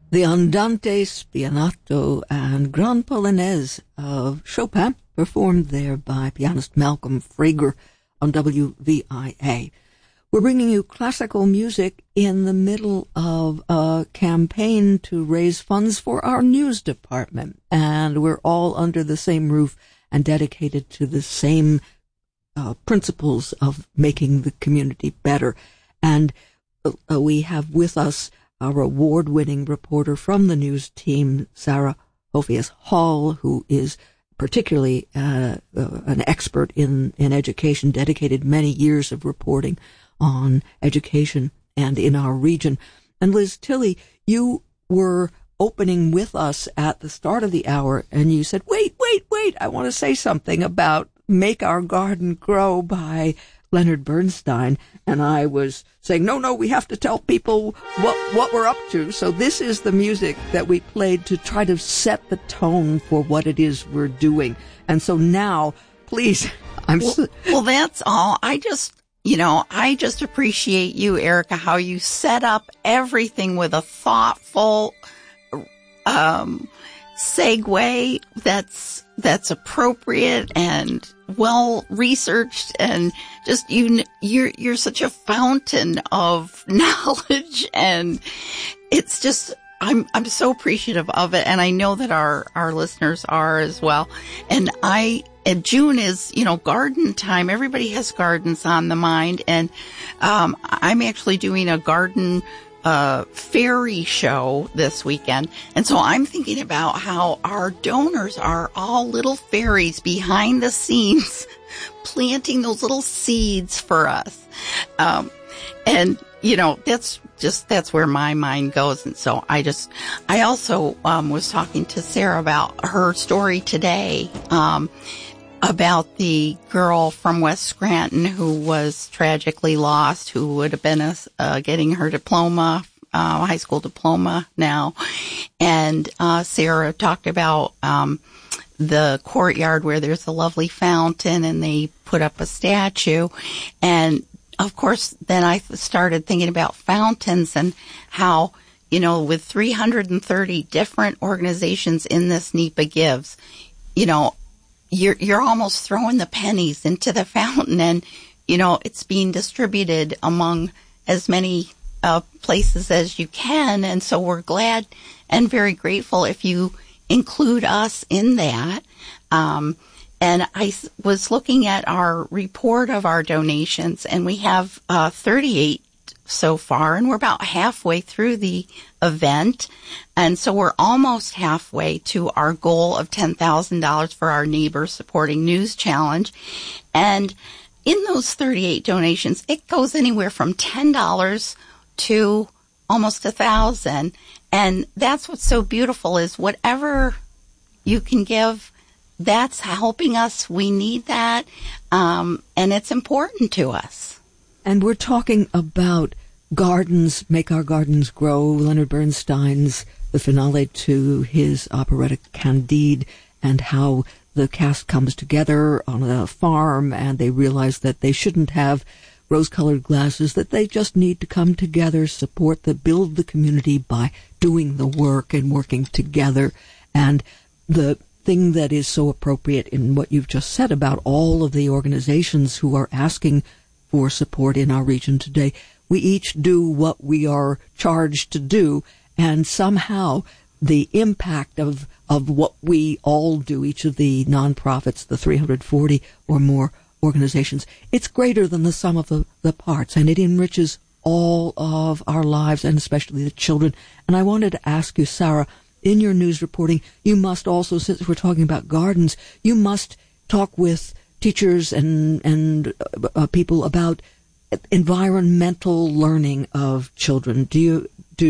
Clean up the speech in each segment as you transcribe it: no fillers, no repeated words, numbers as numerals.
The Andante Spianato and Grand Polonaise of Chopin, performed there by pianist Malcolm Frager on WVIA. We're bringing you classical music in the middle of a campaign to raise funds for our news department, and we're all under the same roof and dedicated to the same principles of making the community better. And we have with us our award-winning reporter from the news team, Sarah Ophius Hall, who is particularly an expert in education, dedicated many years of reporting on education and in our region. And Liz Tilley, you were opening with us at the start of the hour, and you said, wait, I want to say something about Make Our Garden Grow by Leonard Bernstein. And I was saying, no, we have to tell people what we're up to. So this is the music that we played to try to set the tone for what it is we're doing. And so now, please, well, that's all. I just appreciate you, Erica, how you set up everything with a thoughtful segue that's appropriate and well researched, and just you're such a fountain of knowledge, and it's just I'm so appreciative of it, and I know that our listeners are as well. And June is, garden time. Everybody has gardens on the mind, and I'm actually doing a garden fairy show this weekend. And so I'm thinking about how our donors are all little fairies behind the scenes planting those little seeds for us. And that's where my mind goes. And so I also was talking to Sarah about her story today, about the girl from West Scranton who was tragically lost, who would have been getting her diploma, high school diploma now. And Sarah talked about the courtyard where there's a lovely fountain, and they put up a statue. And of course, then I started thinking about fountains and how, with 330 different organizations in this NEPA Gives, you're almost throwing the pennies into the fountain, and, it's being distributed among as many places as you can. And so we're glad and very grateful if you include us in that. And I was looking at our report of our donations, and we have 38 so far, and we're about halfway through the event. And so we're almost halfway to our goal of $10,000 for our Neighbor Supporting News Challenge. And in those 38 donations, it goes anywhere from $10 to almost $1,000. And that's what's so beautiful, is whatever you can give, that's helping us. We need that. And it's important to us. And we're talking about gardens, Make Our Gardens Grow, Leonard Bernstein's, the finale to his operetta Candide, and how the cast comes together on a farm and they realize that they shouldn't have rose-colored glasses, that they just need to come together, build the community by doing the work and working together. And the thing that is so appropriate in what you've just said about all of the organizations who are asking for support in our region today, we each do what we are charged to do, and somehow the impact of what we all do, each of the nonprofits, the 340 or more organizations, it's greater than the sum of the parts, and it enriches all of our lives, and especially the children. And I wanted to ask you, Sarah, in your news reporting, you must also, since we're talking about gardens, you must talk with teachers and people about environmental learning of children. Do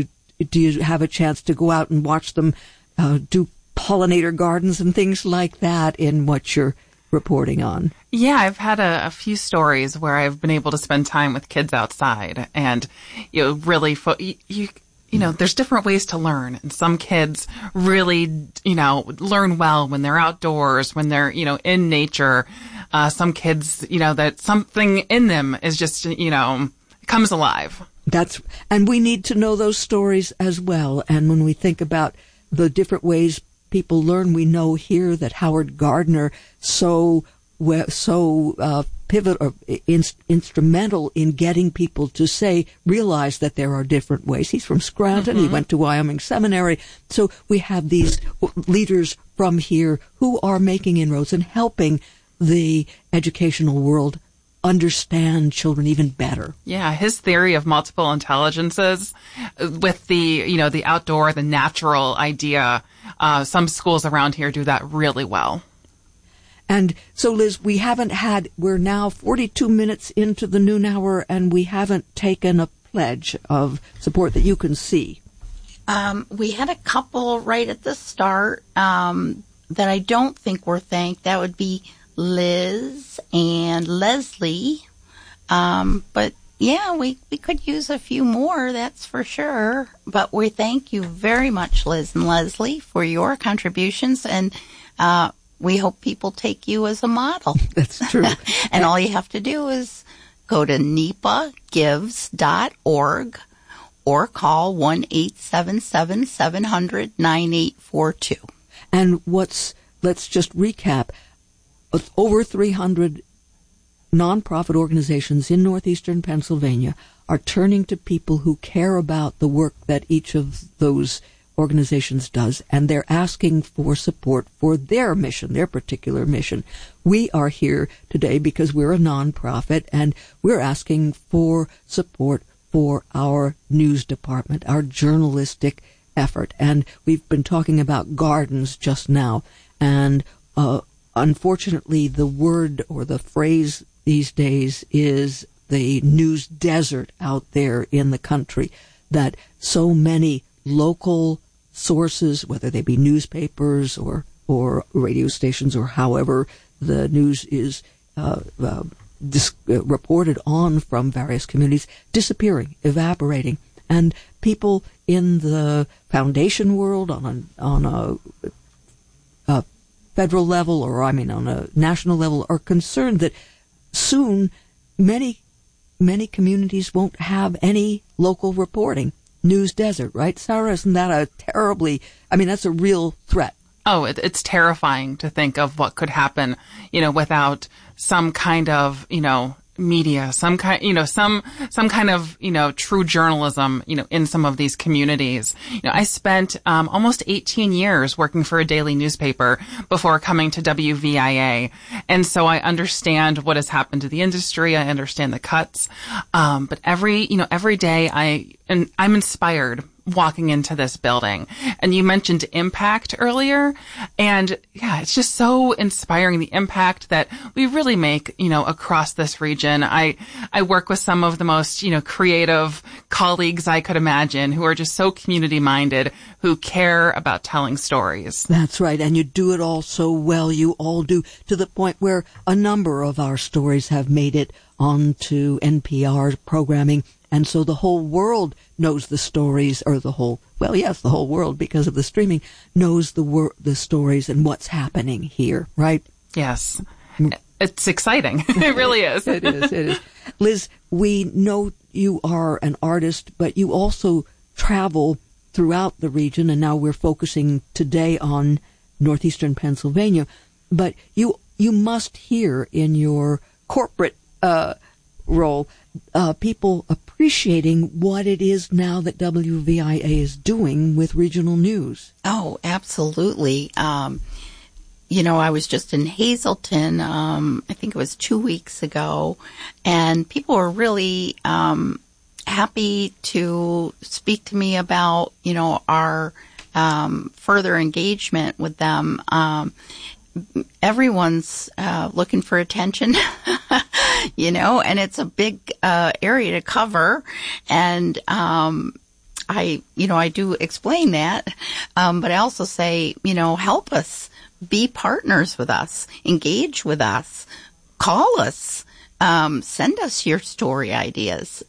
you have a chance to go out and watch them do pollinator gardens and things like that in what you're reporting on? Yeah, I've had a few stories where I've been able to spend time with kids outside, and really there's different ways to learn, and some kids really learn well when they're outdoors, when they're in nature. Some kids that something in them is just comes alive. And we need to know those stories as well. And when we think about the different ways people learn, we know here that Howard Gardner pivotal, instrumental in getting people to realize that there are different ways. He's from Scranton. He went to Wyoming Seminary. So we have these leaders from here who are making inroads and helping the educational world understand children even better. Yeah, his theory of multiple intelligences with the outdoor, the natural idea, some schools around here do that really well. And so, Liz, we're now 42 minutes into the noon hour, and we haven't taken a pledge of support that you can see. We had a couple right at the start that I don't think were thanked. That would be Liz and Leslie. But yeah, we could use a few more, that's for sure. But we thank you very much, Liz and Leslie, for your contributions, and we hope people take you as a model. That's true. And all you have to do is go to nepagives.org or call 1-877-700-9842. And let's just recap. Over 300 nonprofit organizations in northeastern Pennsylvania are turning to people who care about the work that each of those organizations does, and they're asking for support for their mission, their particular mission. We are here today because we're a nonprofit, and we're asking for support for our news department, our journalistic effort. And we've been talking about gardens just now, and unfortunately the word or the phrase these days is the news desert out there in the country, that so many local sources, whether they be newspapers or radio stations or however the news is reported on from various communities, disappearing, evaporating. And people in the foundation world on a federal level, or on a national level, are concerned that soon many communities won't have any local reporting. News desert, right, Sarah? Isn't that that's a real threat. Oh, it's terrifying to think of what could happen, without some kind of, media, some kind of, true journalism, in some of these communities. I spent almost 18 years working for a daily newspaper before coming to WVIA. And so I understand what has happened to the industry. I understand the cuts. But every day I'm inspired walking into this building. And you mentioned impact earlier. And yeah, it's just so inspiring, the impact that we really make, across this region. I work with some of the most, creative colleagues I could imagine, who are just so community minded, who care about telling stories. That's right. And you do it all so well. You all do, to the point where a number of our stories have made it onto NPR programming. And so the whole world knows the stories, or the whole world, because of the streaming, knows the stories and what's happening here, right? Yes. It's exciting. It really is. It is. Liz, we know you are an artist, but you also travel throughout the region, and now we're focusing today on northeastern Pennsylvania. But you must hear in your corporate role people appreciating what it is now that WVIA is doing with regional news. Oh, absolutely. I was just in Hazleton, I think it was 2 weeks ago, and people were really happy to speak to me about, our further engagement with them. Everyone's looking for attention, and it's a big area to cover. And I do explain that, but I also say, help us, be partners with us, engage with us, call us, send us your story ideas.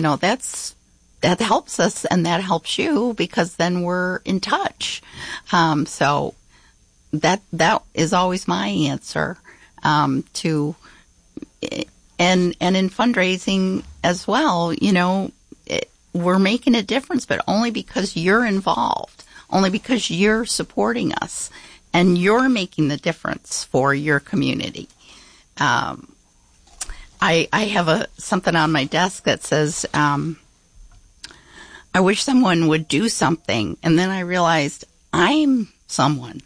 That helps us, and that helps you, because then we're in touch. So that is always my answer to, and in fundraising as well. we're making a difference, but only because you're involved, only because you're supporting us, and you're making the difference for your community. I have something on my desk that says, I wish someone would do something. And then I realized I'm someone.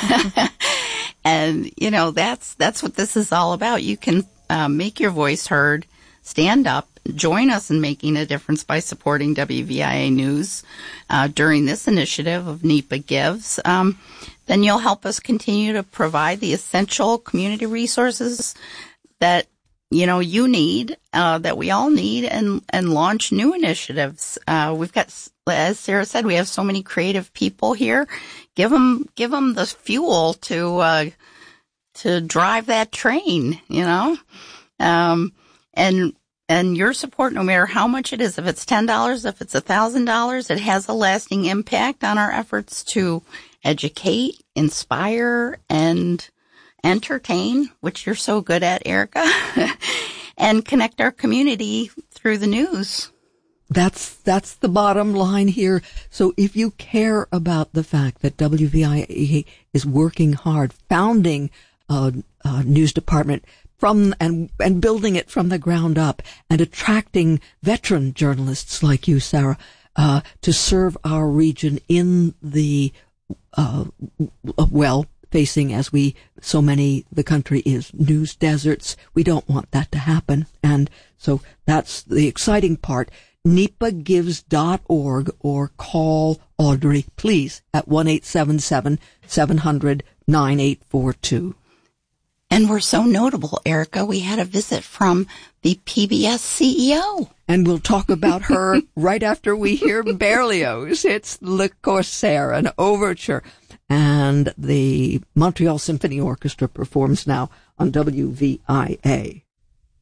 And, that's what this is all about. You can make your voice heard, stand up, join us in making a difference by supporting WVIA News during this initiative of NEPA Gives. Then you'll help us continue to provide the essential community resources that you need, that we all need, and launch new initiatives. We've got, as Sarah said, we have so many creative people here. Give them the fuel to drive that train, and your support, no matter how much it is, if it's $10, if it's $1,000, it has a lasting impact on our efforts to educate, inspire, and entertain, which you're so good at, Erica, and connect our community through the news. That's the bottom line here. So if you care about the fact that WVIA is working hard, founding a news department from and building it from the ground up, and attracting veteran journalists like you, Sarah, to serve our region in the facing, as the country is news deserts. We don't want that to happen. And so that's the exciting part. NEPAgives.org, or call Audrey, please, at 1-877-700-9842. And we're so notable, Erica. We had a visit from the PBS CEO. And we'll talk about her right after we hear Berlioz. It's Le Corsaire, an overture. And the Montreal Symphony Orchestra performs now on WVIA.